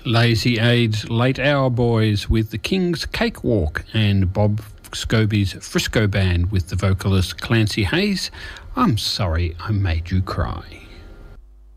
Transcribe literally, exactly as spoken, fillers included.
Lazy Aid's Late Hour Boys with the King's Cakewalk, and Bob Scobie's Frisco Band with the vocalist Clancy Hayes. I'm sorry I made you cry.